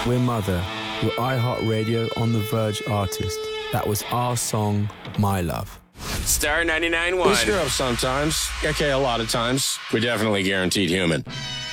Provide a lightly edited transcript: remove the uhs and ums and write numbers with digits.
We're Mother, your iHeartRadio On The Verge artist. That was our song, My Love. Star 99.1. We screw up sometimes. Okay, a lot of times. We're definitely guaranteed human.